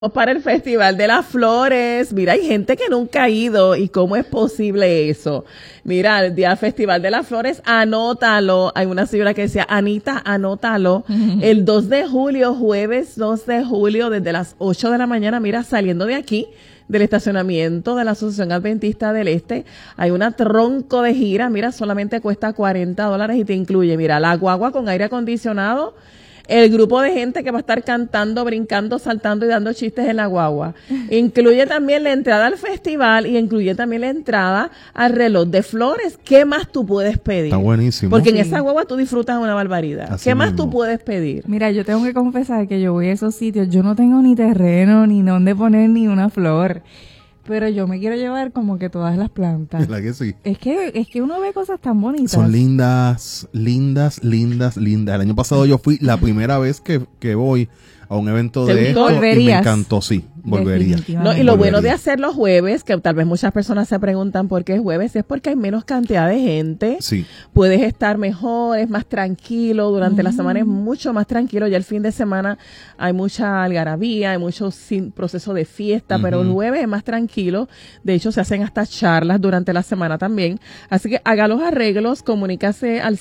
para el Festival de las Flores. Mira, hay gente que nunca ha ido. ¿Y cómo es posible eso? Mira, el día del Festival de las Flores, anótalo. Hay una señora que decía, Anita, anótalo. El 2 de julio, jueves 2 de julio, desde las 8 de la mañana, mira, saliendo de aquí, del estacionamiento de la Asociación Adventista del Este, hay una tronco de gira. Mira, solamente cuesta $40 y te incluye, mira, la guagua con aire acondicionado, el grupo de gente que va a estar cantando, brincando, saltando y dando chistes en la guagua. Incluye también la entrada al festival y incluye también la entrada al reloj de flores. ¿Qué más tú puedes pedir? Está buenísimo. Porque en esa guagua tú disfrutas una barbaridad. Así ¿Qué más mismo tú puedes pedir? Mira, yo tengo que confesar que yo voy a esos sitios, yo no tengo ni terreno, ni dónde poner ni una flor. Pero yo me quiero llevar como que todas las plantas. ¿Verdad que sí? Es que uno ve cosas tan bonitas. Son lindas. El año pasado yo fui la primera vez que voy a un evento de esto y me encantó, sí, volvería. No, y lo bueno de hacer los jueves, que tal vez muchas personas se preguntan por qué es jueves, es porque hay menos cantidad de gente. Sí. Puedes estar mejor, es más tranquilo, durante la semana es mucho más tranquilo, ya el fin de semana hay mucha algarabía, hay mucho proceso de fiesta, pero el jueves es más tranquilo. De hecho, se hacen hasta charlas durante la semana también. Así que haga los arreglos, comunícase al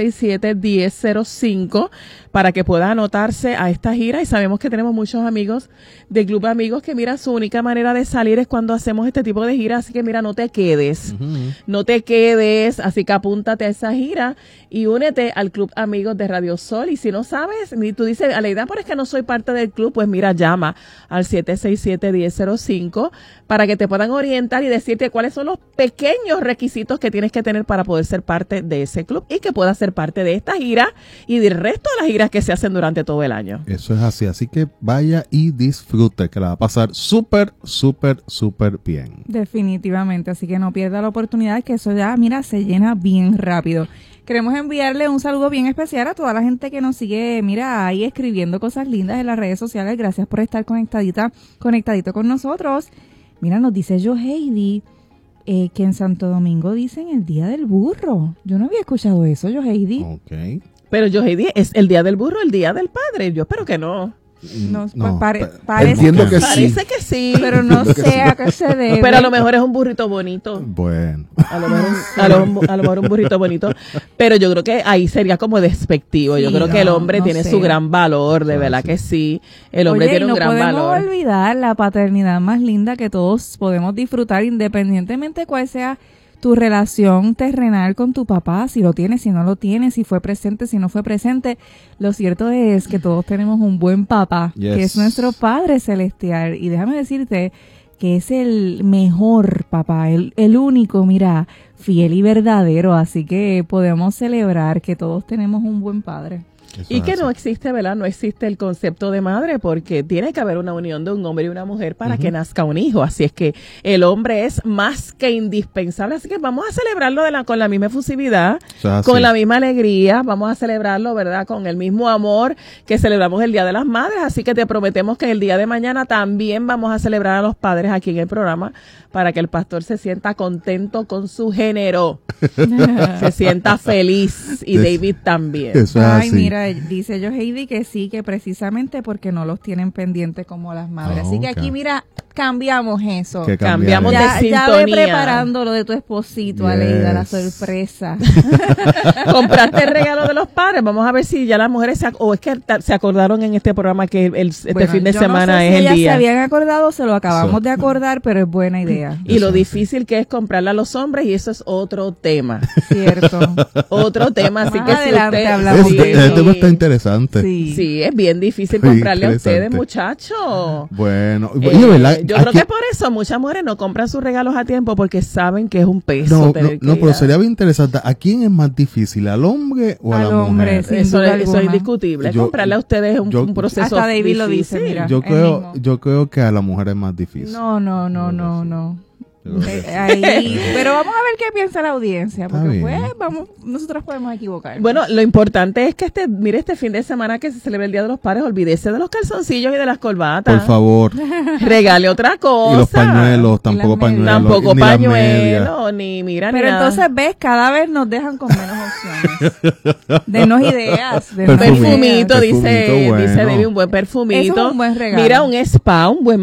767-1005 para que pueda anotarse a esta gira. Y sabemos que tenemos muchos amigos del Club Amigos que, mira, su única manera de salir es cuando hacemos este tipo de gira. Así que, mira, no te quedes. No te quedes. Así que apúntate a esa gira y únete al Club Amigos de Radio Sol. Y si no sabes, ni tú dices, Aleida, pero es que no soy parte del club, pues mira, llama al 767-1005 para que te puedan orientar y decirte cuáles son los pequeños requisitos que tienes que tener para poder ser parte de ese club y que puedas ser parte de esta gira y del resto de las giras que se hacen durante todo el año. Eso es así que vaya y disfrute, que la va a pasar súper bien. Definitivamente, así que no pierda la oportunidad, que eso ya, mira, se llena bien rápido. Queremos enviarle un saludo bien especial a toda la gente que nos sigue, mira, ahí escribiendo cosas lindas en las redes sociales. Gracias por estar conectadito con nosotros. Mira, nos dice Joheidi que en Santo Domingo dicen el Día del Burro. Yo no había escuchado eso, Joheidi. Ok. Pero Joheidi, ¿es el Día del Burro, el Día del Padre? Yo espero que no. Parece entiendo que sí. Parece que sí. Pero no sé a qué se debe. Pero a lo mejor es un burrito bonito. Bueno. A lo mejor un burrito bonito. Pero yo creo que ahí sería como despectivo. Yo creo que el hombre tiene su gran valor, de verdad que sí. El hombre tiene un gran valor. No podemos olvidar la paternidad más linda que todos podemos disfrutar, independientemente de cuál sea tu relación terrenal con tu papá, si lo tienes, si no lo tienes, si fue presente, si no fue presente. Lo cierto es que todos tenemos un buen papá, que es nuestro Padre Celestial. Y déjame decirte que es el mejor papá, el único, mira, fiel y verdadero. Así que podemos celebrar que todos tenemos un buen padre. Y que no existe, ¿verdad? No existe el concepto de madre porque tiene que haber una unión de un hombre y una mujer para que nazca un hijo. Así es que el hombre es más que indispensable. Así que vamos a celebrarlo con la misma efusividad, con la misma alegría. Vamos a celebrarlo, ¿verdad? Con el mismo amor que celebramos el Día de las Madres. Así que te prometemos que el día de mañana también vamos a celebrar a los padres aquí en el programa para que el pastor se sienta contento con su género. Se sienta feliz y David también. Eso es así. Mira, dice Joheidi que sí, que precisamente porque no los tienen pendientes como las madres. Así que aquí, mira, cambiamos eso. Cambiamos de sintonía. Ya ve preparando lo de tu esposito, Aleida, la sorpresa. Compraste el regalo de los padres. Vamos a ver si ya las mujeres se acordaron en este programa que este fin de semana no sé si es el día. Se habían acordado, se lo acabamos de acordar, pero es buena idea. Y lo difícil que es comprarle a los hombres, y eso es otro tema. Cierto. Otro tema, así Más que adelante si usted... hablamos de este tema está interesante. Sí, es bien difícil comprarle a ustedes, muchachos. Bueno, ¿verdad? Yo creo que por eso muchas mujeres no compran sus regalos a tiempo porque saben que es un peso. No, pero sería bien interesante. ¿A quién es más difícil, al hombre o a la mujer? Eso es indiscutible. Comprarle a ustedes es un proceso hasta David difícil. Lo dice, mira. Yo creo que a la mujer es más difícil. No. Pero vamos a ver qué piensa la audiencia, porque pues nosotros podemos equivocar. Bueno, lo importante es que este fin de semana que se celebra el Día de los Padres, olvídese de los calzoncillos y de las corbatas. Por favor. Regale otra cosa. Y los pañuelos, tampoco pañuelos. Tampoco pañuelos, ni mira, pero ni entonces ves, cada vez nos dejan con menos opciones. Denos ideas. Perfumito, dice Debbie, un buen perfumito. Eso es un buen regalo. Mira, un spa, un buen